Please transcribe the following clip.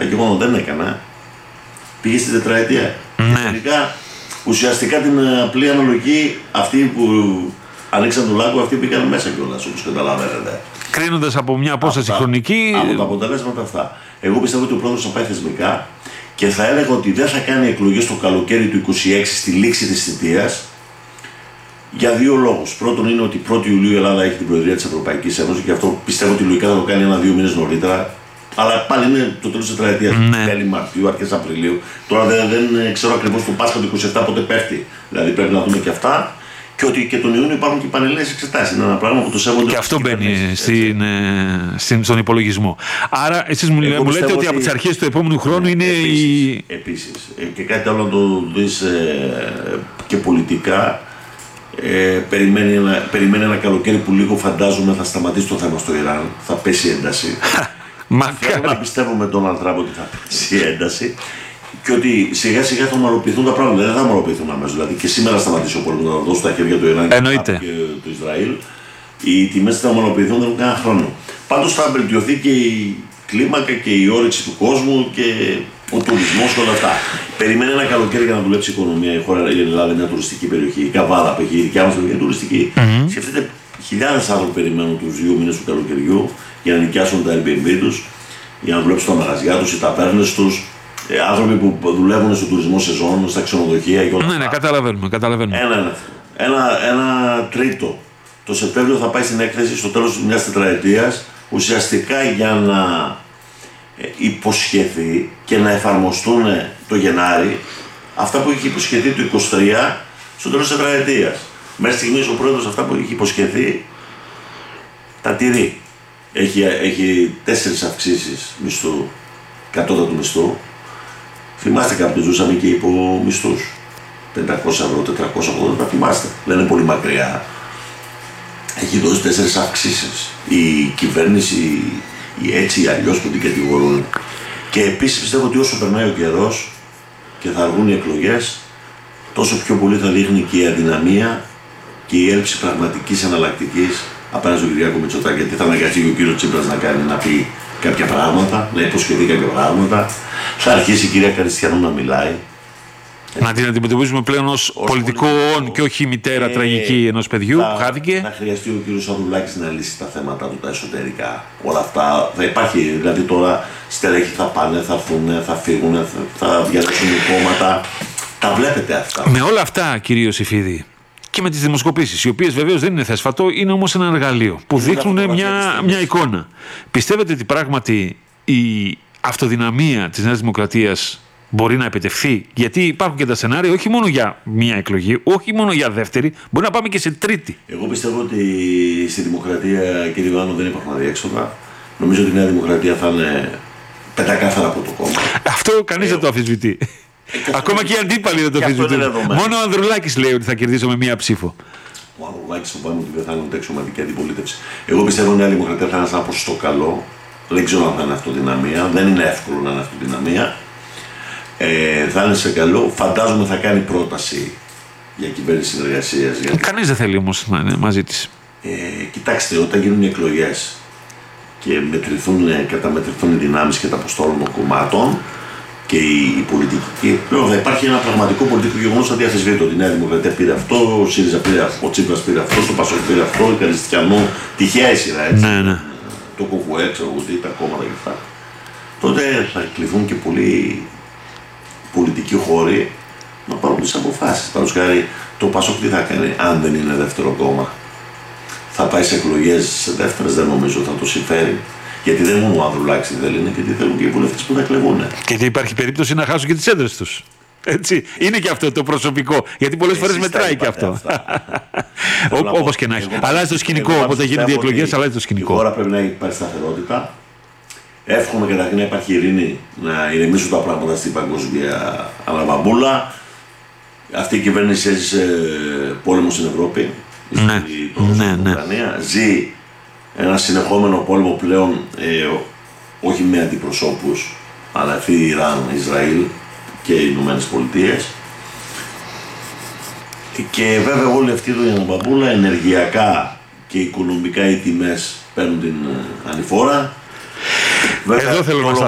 γεγονό δεν έκανα. Πήγε στην τετραετία. Ναι. Τελικά, ουσιαστικά την απλή αναλογική, αυτοί που ανοίξαν τον Λάγκο, αυτοί πήγαν μέσα κιόλας, όπως καταλαβαίνετε. Κρίνοντας από μια απόσταση χρονική. Από τα αποτελέσματα αυτά. Εγώ πιστεύω ότι ο πρόεδρος θα πάει θεσμικά και θα έλεγα ότι δεν θα κάνει εκλογές το καλοκαίρι του 26 στη λήξη της θητείας για δύο λόγους. Πρώτον είναι ότι 1η Ιουλίου η Ελλάδα έχει την Προεδρία της Ευρωπαϊκής Ένωσης και αυτό πιστεύω ότι λογικά θα το κάνει 1-2 μήνες νωρίτερα. Αλλά πάλι είναι το τέλος της τετραετίας, τέλη Μαρτίου, αρχές Απριλίου. Τώρα δεν ξέρω ακριβώς το Πάσχα του 27 πότε πέφτει. Δηλαδή πρέπει να δούμε και αυτά. Και ότι και τον Ιούνιο υπάρχουν και πανελλήνιες εξετάσεις. Είναι ένα πράγμα που το σέβονται. Και αυτό μπαίνει στον υπολογισμό. Άρα, εσείς μου λέτε ότι από τις αρχές του επόμενου χρόνου είναι η. Επίσης. Και κάτι άλλο να το δεις και πολιτικά. Περιμένει ένα καλοκαίρι που λίγο φαντάζομαι θα σταματήσει το θέμα στο Ιράν. Θα πέσει ένταση. Θέλω να πιστεύω με τον Ντόναλντ Τραμπ ότι θα πέσει ένταση. Και ότι σιγά σιγά θα ομαλοποιηθούν τα πράγματα. Δεν θα ομαλοποιηθούν αμέσως. Δηλαδή και σήμερα σταματήσει ο πόλεμος να δώσει στα χέρια του Ιράν και του Ισραήλ. Οι τιμές θα ομαλοποιηθούν, δεν έχουν κανένα χρόνο. Πάντως θα βελτιωθεί και η κλίμακα και η όρεξη του κόσμου και ο τουρισμός και όλα αυτά. Περιμένει ένα καλοκαίρι για να δουλέψει η οικονομία. Η χώρα, η Ελλάδα είναι μια τουριστική περιοχή. Η Καβάλα που έχει η δικιά μας περιοχή είναι τουριστική. Σκεφτείτε, χιλιάδες άνθρωποι περιμένουν τους 2 μήνες του καλοκαιριού για να νοικιάσουν τα Airbnb τους, για να δουλέψουν τα μαγαζιά τους, οι ταβέρνες τους. Άνθρωποι που δουλεύουν στον τουρισμό σεζόν, στα ξενοδοχεία και όλα αυτά. Ναι, καταλαβαίνουμε. Ένα τρίτο. Το Σεπτέμβριο θα πάει στην έκθεση στο τέλος μιας τετραετίας, ουσιαστικά για να υποσχεθεί και να εφαρμοστούν το Γενάρη αυτά που είχε υποσχεθεί το 23 στο τέλος της τετραετίας. Μέχρι στιγμής ο πρόεδρος αυτά που είχε υποσχεθεί τα τηρεί. Έχει 4 αυξήσεις μισθού, κατώτατου μισθού. Θυμάστε κάποιοι ζούσαμε και υπό μισθούς. 500 ευρώ, 480, τα θυμάστε. Δεν είναι πολύ μακριά. Έχει δώσει 4 αυξήσεις. Η κυβέρνηση, η έτσι ή αλλιώς που την κατηγορούν. Και επίσης πιστεύω ότι όσο περνάει ο καιρός και θα αργούν οι εκλογές, τόσο πιο πολύ θα δείχνει και η αδυναμία και η έλλειψη πραγματικής εναλλακτικής απέναντι στον Κυριάκο Μητσοτάκη. Γιατί θα αναγκαστεί και ο κύριος Τσίπρας να πει κάποια πράγματα, να υποσχεθεί κάποια πράγματα. Θα αρχίσει η κυρία Καριστιανού να μιλάει. Να την αντιμετωπίζουμε πλέον ως πολιτικό όν και όχι μητέρα τραγική ενός παιδιού που χάθηκε. Θα χρειαστεί ο κύριος Ανδρουλάκης να λύσει τα θέματα του τα εσωτερικά. Όλα αυτά θα υπάρχει. Δηλαδή τώρα στελέχη θα πάνε, θα έρθουν, θα φύγουν, θα διαλέξουν κόμματα. Τα βλέπετε αυτά. Με όλα αυτά, κύριε Ιωσήφιδη, και με τις δημοσκοπήσεις, οι οποίες βεβαίως δεν είναι θέσφατο, είναι όμως ένα εργαλείο που δείχνουν μια εικόνα. Πιστεύετε ότι πράγματι η αυτοδυναμία της Νέας Δημοκρατίας μπορεί να επιτευχθεί? Γιατί υπάρχουν και τα σενάρια όχι μόνο για μία εκλογή, όχι μόνο για δεύτερη, μπορεί να πάμε και σε τρίτη. Εγώ πιστεύω ότι στη Δημοκρατία, κύριε Ιωάννου, δεν υπάρχουν αδιέξοδα. Νομίζω ότι η Νέα Δημοκρατία θα είναι πεντακάθαρα από το κόμμα. Αυτό κανείς δεν το αμφισβητεί. Ακόμα και οι αντίπαλοι δεν το αμφισβητούν. Μόνο ο Ανδρουλάκης λέει ότι θα κερδίσω με μία ψήφο. Ο Ανδρουλάκης φοβάμαι ότι δεν θα είναι ούτε εξωματική αντιπολίτευση. Εγώ πιστεύω ότι η Νέα Δημοκρατία θα είναι σαν ποσοστό καλό. Δεν ξέρω αν θα είναι αυτοδυναμία. Δεν είναι εύκολο να είναι αυτοδυναμία. Θα είναι σε καλό. Φαντάζομαι θα κάνει πρόταση για κυβέρνηση συνεργασίας. Κανείς δεν θέλει όμως να είναι μαζί της. Κοιτάξτε, όταν γίνουν οι εκλογές και καταμετρηθούν οι δυνάμεις και τα αποστόλων των κομμάτων και η πολιτική, θα υπάρχει ένα πραγματικό πολιτικό γεγονός αδιαφεσβήτητο. Ότι η Νέα Δημοκρατία πήρε αυτό, ο ΣΥΡΙΖΑ πήρε αυτό, ο Τσίπρας πήρε αυτό, το ΠΑΣΟΚ πήρε αυτό, η Καριστιανού, τυχαία η σειρά έτσι. Ναι. Το ΚΚΕ, ξέρω εγώ τι, τα κόμματα και αυτά. Τότε θα κληθούν και πολλοί πολιτικοί χώροι να πάρουν τις αποφάσεις. Παραδείγματος χάρη, το ΠΑΣΟΚ τι θα κάνει αν δεν είναι δεύτερο κόμμα? Θα πάει σε εκλογές σε δεύτερες? Δεν νομίζω θα το συμφέρει. Γιατί δεν μόνο ο Ανδρουλάκης θέλει, είναι γιατί θέλουν και οι βουλευτές που θα εκλεγούν. Και υπάρχει περίπτωση να χάσουν και τις έδρες τους. Έτσι. Είναι και αυτό το προσωπικό. Γιατί πολλές φορές μετράει και αυτό. Όπως και να έχει. Αλλάζει το σκηνικό. Όποτε γίνονται οι εκλογές, αλλάζει το σκηνικό. Η χώρα πρέπει να υπάρχει σταθερότητα. Εύχομαι καταρχήν να υπάρχει ειρήνη, να ηρεμήσουν τα πράγματα στην παγκόσμια αναβαμπούλα. Αυτή η κυβέρνηση έζησε πόλεμο στην Ευρώπη. Ναι. Ζει ένα συνεχόμενο πόλεμο πλέον, όχι με αντιπροσώπους, αλλά αυτή Ιράν, Ισραήλ και οι Ηνωμένες Πολιτείες. Και βέβαια όλη αυτή η αναβαμπούλα, ενεργειακά και οικονομικά οι τιμές παίρνουν την ανηφόρα. Εδώ θέλω να